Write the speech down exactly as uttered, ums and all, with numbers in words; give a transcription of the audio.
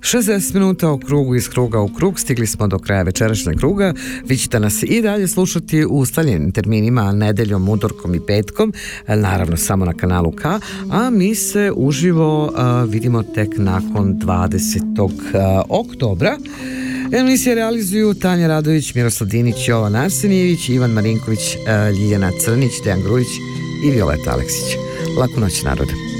šezdeset minuta u krugu, iz kruga u krug, stigli smo do kraja večerašnjeg kruga. Vi ćete nas i dalje slušati u ustaljenim terminima nedeljom, utorkom i petkom, naravno samo na kanalu K, a mi se uživo uh, vidimo tek nakon dvadesetog oktobra. Emisije realizuju Tanja Radović, Miroslav Dinić, Jovan Arsenijević, Ivan Marinković, Ljiljana Crnić, Dejan Grujić i Violeta Aleksić. Laku noć, narode.